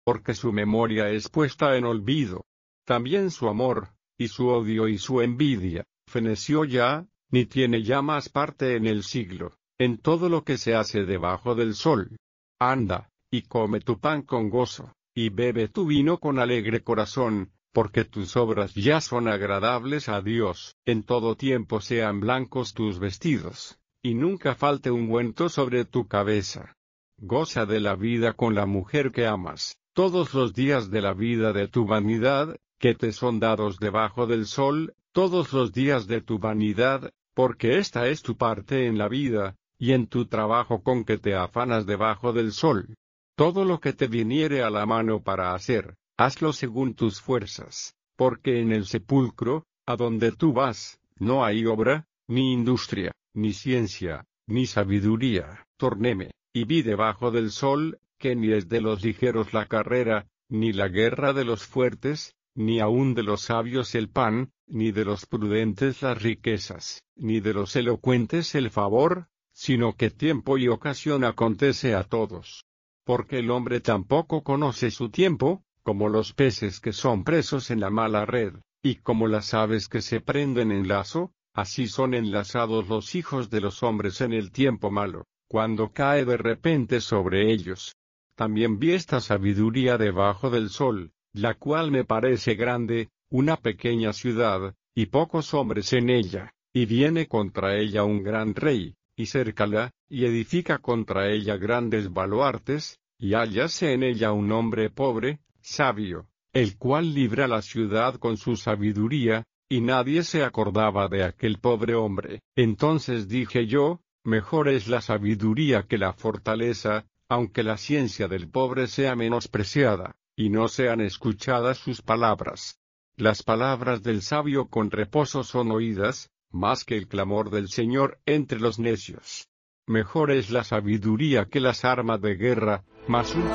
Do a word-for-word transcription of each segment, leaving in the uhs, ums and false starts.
porque su memoria es puesta en olvido. También su amor, y su odio y su envidia, feneció ya, ni tiene ya más parte en el siglo, en todo lo que se hace debajo del sol. Anda, y come tu pan con gozo, y bebe tu vino con alegre corazón, porque tus obras ya son agradables a Dios. En todo tiempo sean blancos tus vestidos, y nunca falte ungüento sobre tu cabeza. Goza de la vida con la mujer que amas, todos los días de la vida de tu vanidad, que te son dados debajo del sol, todos los días de tu vanidad, porque esta es tu parte en la vida, y en tu trabajo con que te afanas debajo del sol. Todo lo que te viniere a la mano para hacer, hazlo según tus fuerzas, porque en el sepulcro, a donde tú vas, no hay obra, ni industria, ni ciencia, ni sabiduría. Tornéme, y vi debajo del sol, que ni es de los ligeros la carrera, ni la guerra de los fuertes, ni aun de los sabios el pan, ni de los prudentes las riquezas, ni de los elocuentes el favor, sino que tiempo y ocasión acontece a todos. Porque el hombre tampoco conoce su tiempo, como los peces que son presos en la mala red, y como las aves que se prenden en lazo, así son enlazados los hijos de los hombres en el tiempo malo, cuando cae de repente sobre ellos. También vi esta sabiduría debajo del sol, la cual me parece grande, una pequeña ciudad, y pocos hombres en ella, y viene contra ella un gran rey, y cércala, y edifica contra ella grandes baluartes, y hállase en ella un hombre pobre, sabio, el cual libra la ciudad con su sabiduría, y nadie se acordaba de aquel pobre hombre. Entonces dije yo, mejor es la sabiduría que la fortaleza, aunque la ciencia del pobre sea menospreciada, y no sean escuchadas sus palabras. Las palabras del sabio con reposo son oídas, más que el clamor del Señor entre los necios. Mejor es la sabiduría que las armas de guerra, más un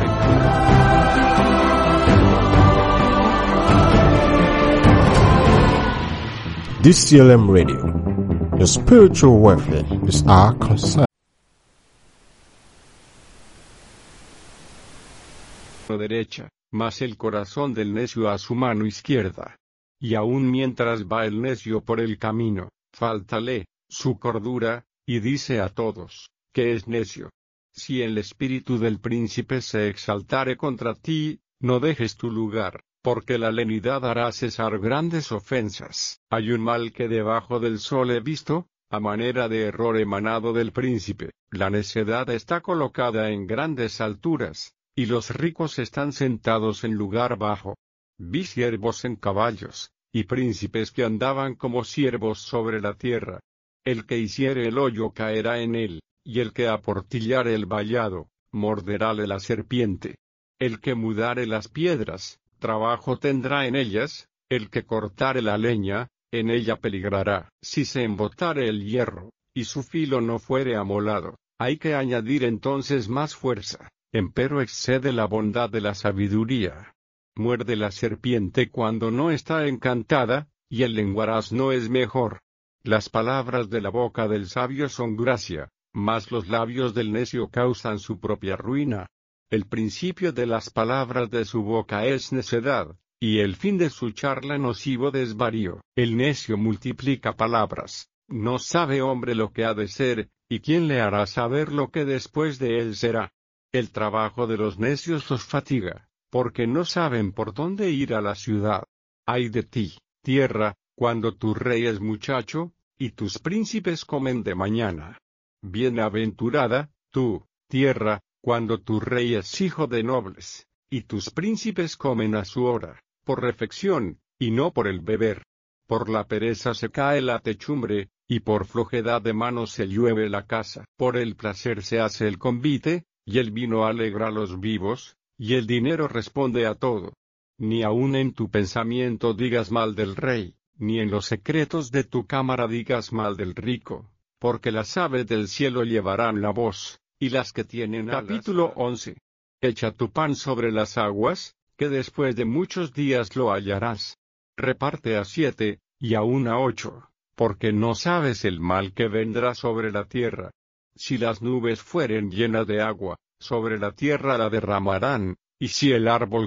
D C L M Radio. Your spiritual welfare is our concern. Derecha, mas el corazón del necio a su mano izquierda. Y aun mientras va el necio por el camino, fáltale su cordura, y dice a todos, que es necio. Si el espíritu del príncipe se exaltare contra ti, no dejes tu lugar, porque la lenidad hará cesar grandes ofensas. Hay un mal que debajo del sol he visto, a manera de error emanado del príncipe. La necedad está colocada en grandes alturas, y los ricos están sentados en lugar bajo. Vi siervos en caballos, y príncipes que andaban como siervos sobre la tierra. El que hiciere el hoyo caerá en él, y el que aportillare el vallado, morderále la serpiente. El que mudare las piedras, trabajo tendrá en ellas, el que cortare la leña, en ella peligrará. Si se embotare el hierro, y su filo no fuere amolado, hay que añadir entonces más fuerza, empero excede la bondad de la sabiduría. Muerde la serpiente cuando no está encantada, y el lenguaraz no es mejor. Las palabras de la boca del sabio son gracia, mas los labios del necio causan su propia ruina. El principio de las palabras de su boca es necedad, y el fin de su charla nocivo desvarío. El necio multiplica palabras, no sabe hombre lo que ha de ser, y quién le hará saber lo que después de él será. El trabajo de los necios los fatiga, porque no saben por dónde ir a la ciudad. Ay de ti, tierra, cuando tu rey es muchacho, y tus príncipes comen de mañana. Bienaventurada, tú, tierra, cuando tu rey es hijo de nobles, y tus príncipes comen a su hora, por refección, y no por el beber. Por la pereza se cae la techumbre, y por flojedad de manos se llueve la casa. Por el placer se hace el convite, y el vino alegra a los vivos, y el dinero responde a todo. Ni aun en tu pensamiento digas mal del rey, ni en los secretos de tu cámara digas mal del rico, porque las aves del cielo llevarán la voz, y las que tienen alas. Capítulo once. Echa tu pan sobre las aguas, que después de muchos días lo hallarás. Reparte a siete, y aun a ocho, porque no sabes el mal que vendrá sobre la tierra. Si las nubes fueren llenas de agua, sobre la tierra la derramarán, Y si el árbol